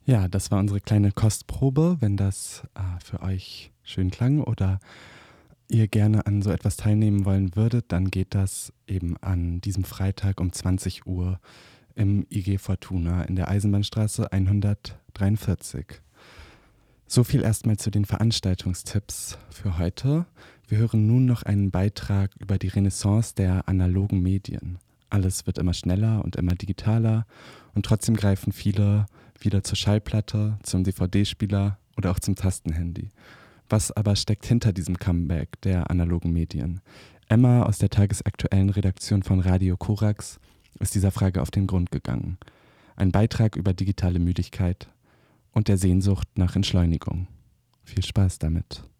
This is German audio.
Ja, das war unsere kleine Kostprobe. Wenn das für euch schön klang oder ihr gerne an so etwas teilnehmen wollen würdet, dann geht das eben an diesem Freitag um 20 Uhr im IG Fortuna in der Eisenbahnstraße 143. So viel erstmal zu den Veranstaltungstipps für heute. Wir hören nun noch einen Beitrag über die Renaissance der analogen Medien. Alles wird immer schneller und immer digitaler und trotzdem greifen viele wieder zur Schallplatte, zum DVD-Spieler oder auch zum Tastenhandy. Was aber steckt hinter diesem Comeback der analogen Medien? Emma aus der tagesaktuellen Redaktion von Radio Korax ist dieser Frage auf den Grund gegangen. Ein Beitrag über digitale Müdigkeit und der Sehnsucht nach Entschleunigung. Viel Spaß damit.